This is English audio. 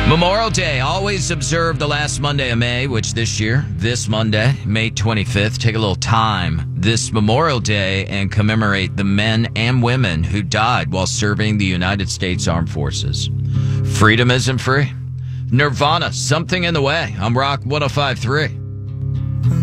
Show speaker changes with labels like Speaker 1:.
Speaker 1: Memorial Day, always observed the last Monday of May, which this Monday, May 25th, take a little time this Memorial Day and commemorate the men and women who died while serving the United States Armed Forces. Freedom isn't free. Nirvana, Something in the Way. I'm Rock 105.3.